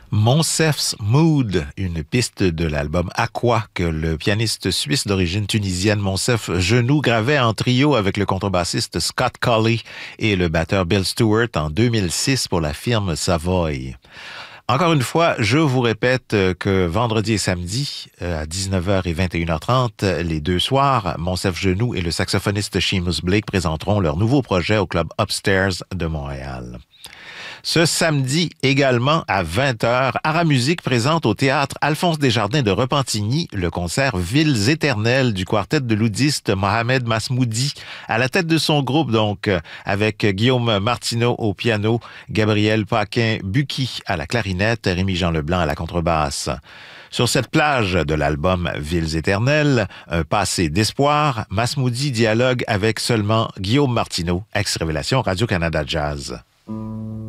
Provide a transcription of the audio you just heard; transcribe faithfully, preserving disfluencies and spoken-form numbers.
Monsef's Mood, une piste de l'album Aqua que le pianiste suisse d'origine tunisienne Monsef Genoux gravait en trio avec le contrebassiste Scott Colley et le batteur Bill Stewart en deux mille six pour la firme Savoy. Encore une fois, je vous répète que vendredi et samedi, à dix-neuf heures et vingt et une heures trente, les deux soirs, Monsef Genoux et le saxophoniste Seamus Blake présenteront leur nouveau projet au club Upstairs de Montréal. Ce samedi également, à vingt heures, Aramusique présente au théâtre Alphonse Desjardins de Repentigny le concert Villes éternelles du quartet de l'oudiste Mohamed Masmoudi, à la tête de son groupe donc, avec Guillaume Martineau au piano, Gabriel Paquin-Bucky à la clarinette, Rémi-Jean Leblanc à la contrebasse. Sur cette plage de l'album Villes éternelles, un passé d'espoir, Masmoudi dialogue avec seulement Guillaume Martineau, ex-révélation Radio-Canada Jazz.